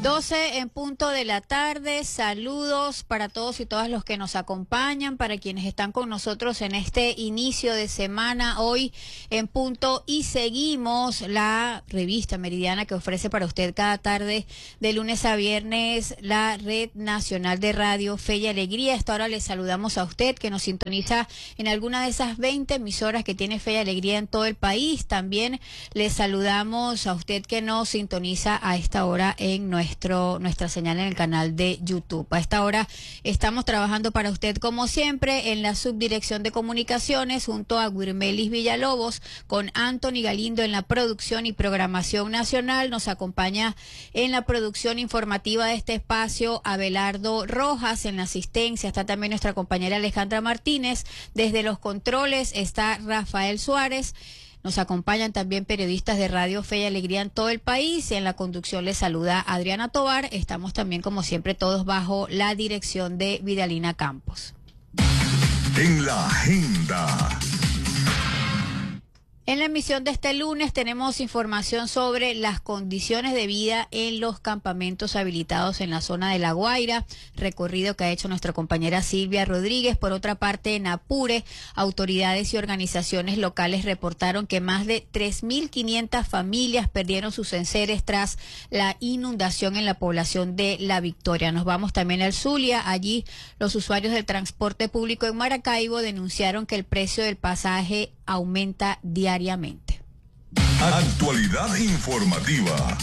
12 en punto de la tarde, saludos para todos y todas los que nos acompañan, para quienes están con nosotros en este inicio de semana, hoy en punto, y seguimos la revista meridiana que ofrece para usted cada tarde de lunes a viernes la Red Nacional de Radio Fe y Alegría. Hasta ahora le saludamos a usted que nos sintoniza en alguna de esas 20 emisoras que tiene Fe y Alegría en todo el país. También le saludamos a usted que nos sintoniza a esta hora en nuestra señal en el canal de YouTube. A esta hora estamos trabajando para usted como siempre en la subdirección de comunicaciones junto a Guirmelis Villalobos, con Anthony Galindo en la producción y programación nacional. Nos acompaña en la producción informativa de este espacio Abelardo Rojas, en la asistencia está también nuestra compañera Alejandra Martínez, desde los controles está Rafael Suárez. Nos acompañan también periodistas de Radio Fe y Alegría en todo el país. En la conducción les saluda Adriana Tovar. Estamos también, como siempre, todos bajo la dirección de Vidalina Campos. En la agenda. En la emisión de este lunes tenemos información sobre las condiciones de vida en los campamentos habilitados en la zona de La Guaira, recorrido que ha hecho nuestra compañera Silvia Rodríguez. Por otra parte, en Apure, autoridades y organizaciones locales reportaron que más de 3.500 familias perdieron sus enseres tras la inundación en la población de La Victoria. Nos vamos también al Zulia. Allí los usuarios del transporte público en Maracaibo denunciaron que el precio del pasaje aumenta diariamente. Actualidad informativa.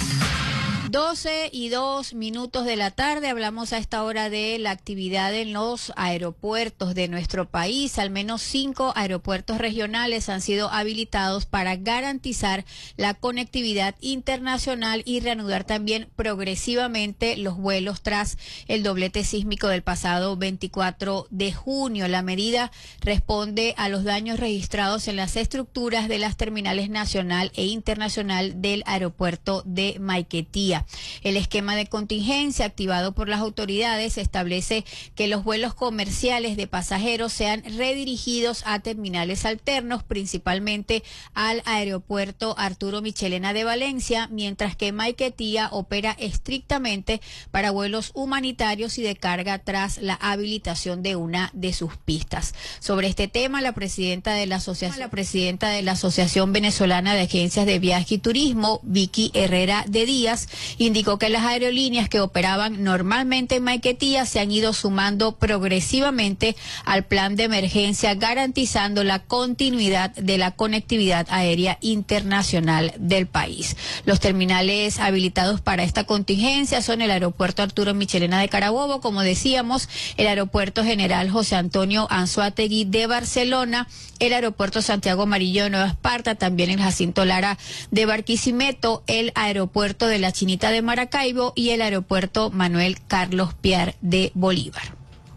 12:02 de la tarde, hablamos a esta hora de la actividad en los aeropuertos de nuestro país. Al menos 5 aeropuertos regionales han sido habilitados para garantizar la conectividad internacional y reanudar también progresivamente los vuelos tras el doblete sísmico del pasado 24 de junio. La medida responde a los daños registrados en las estructuras de las terminales nacional e internacional del aeropuerto de Maiquetía. El esquema de contingencia activado por las autoridades establece que los vuelos comerciales de pasajeros sean redirigidos a terminales alternos, principalmente al aeropuerto Arturo Michelena de Valencia, mientras que Maiquetía opera estrictamente para vuelos humanitarios y de carga tras la habilitación de una de sus pistas. Sobre este tema, la presidenta de la Asociación Venezolana de Agencias de Viaje y Turismo, Vicky Herrera de Díaz, indicó que las aerolíneas que operaban normalmente en Maiquetía se han ido sumando progresivamente al plan de emergencia, garantizando la continuidad de la conectividad aérea internacional del país. Los terminales habilitados para esta contingencia son el aeropuerto Arturo Michelena de Carabobo, como decíamos, el aeropuerto General José Antonio Anzoátegui de Barcelona, el aeropuerto Santiago Amarillo de Nueva Esparta, también el Jacinto Lara de Barquisimeto, el aeropuerto de La Chinita de Maracaibo y el aeropuerto Manuel Carlos Piar de Bolívar.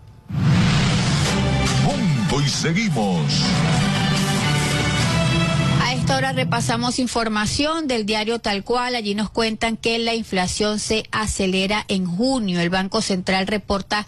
Punto y seguimos. A esta hora repasamos información del diario Tal Cual. Allí nos cuentan que la inflación se acelera en junio. El Banco Central reporta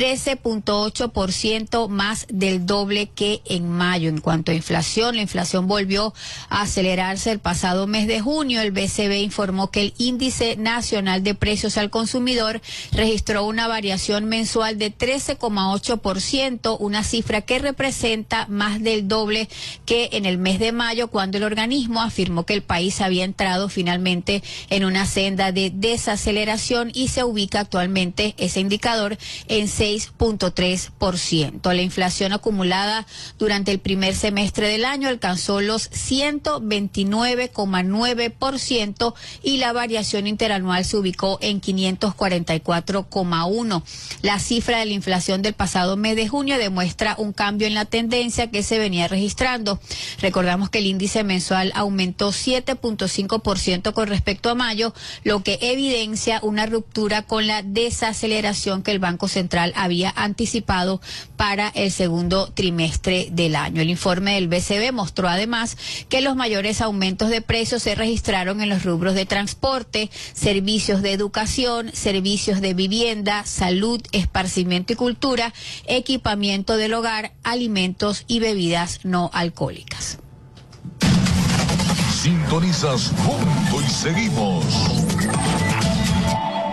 13.8%, más del doble que en mayo. En cuanto a inflación, la inflación volvió a acelerarse el pasado mes de junio. El BCB informó que el índice nacional de precios al consumidor registró una variación mensual de 13.8%, una cifra que representa más del doble que en el mes de mayo, cuando el organismo afirmó que el país había entrado finalmente en una senda de desaceleración y se ubica actualmente ese indicador en 6.3%. La inflación acumulada durante el primer semestre del año alcanzó los 129.9% y la variación interanual se ubicó en 544.1%. La cifra de la inflación del pasado mes de junio demuestra un cambio en la tendencia que se venía registrando. Recordamos que el índice mensual aumentó 7.5% con respecto a mayo, lo que evidencia una ruptura con la desaceleración que el Banco Central había anticipado para el segundo trimestre del año. El informe del BCB mostró además que los mayores aumentos de precios se registraron en los rubros de transporte, servicios de educación, servicios de vivienda, salud, esparcimiento y cultura, equipamiento del hogar, alimentos y bebidas no alcohólicas. Sintonizas Punto y seguimos.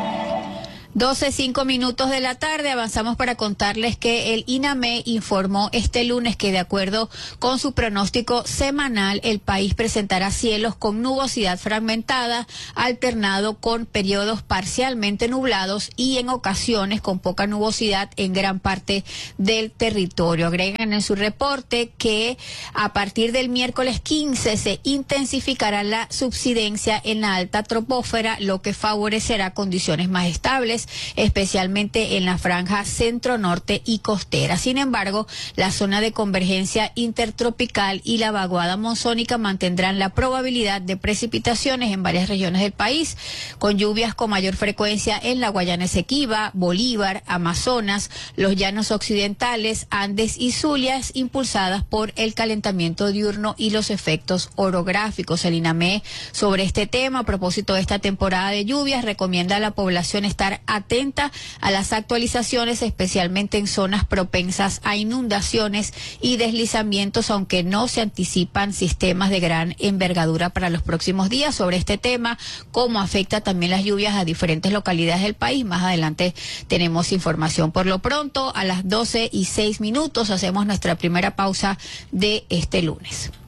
12:05 de la tarde, avanzamos para contarles que el INAME informó este lunes que de acuerdo con su pronóstico semanal, el país presentará cielos con nubosidad fragmentada, alternado con periodos parcialmente nublados y en ocasiones con poca nubosidad en gran parte del territorio. Agregan en su reporte que a partir del miércoles 15 se intensificará la subsidencia en la alta troposfera, lo que favorecerá condiciones más estables, especialmente en la franja centro-norte y costera. Sin embargo, la zona de convergencia intertropical y la vaguada monzónica mantendrán la probabilidad de precipitaciones en varias regiones del país, con lluvias con mayor frecuencia en la Guayana Esequiba, Bolívar, Amazonas, los llanos occidentales, Andes y Zulias, impulsadas por el calentamiento diurno y los efectos orográficos. El INAME, sobre este tema, a propósito de esta temporada de lluvias, recomienda a la población estar atenta a las actualizaciones, especialmente en zonas propensas a inundaciones y deslizamientos, aunque no se anticipan sistemas de gran envergadura para los próximos días. Sobre este tema, cómo afecta también las lluvias a diferentes localidades del país, más adelante tenemos información. Por lo pronto, a las 12:06 hacemos nuestra primera pausa de este lunes.